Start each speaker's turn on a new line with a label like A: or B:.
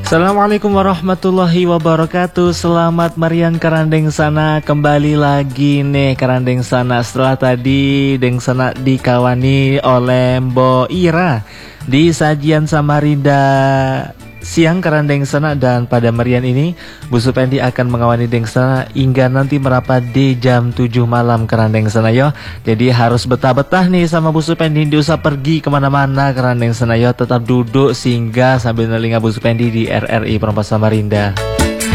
A: Assalamualaikum warahmatullahi wabarakatuh. Selamat Marian Karandeng Sana. Kembali lagi nih Karandeng Sana. Setelah tadi Deng Sana dikawani oleh Mbo Ira di sajian Samarinda siang Karandeng Sana. Dan pada Marian ini Bu Supendi akan mengawani Deng Sana hingga nanti merapat di jam 7 malam Karandeng Sana yo. Jadi harus betah-betah nih sama Bu Supendi, tidak usah pergi kemana-mana Karandeng Sana yo. Tetap duduk singgah sambil nelinga Bu Supendi di RRI Perempat Samarinda.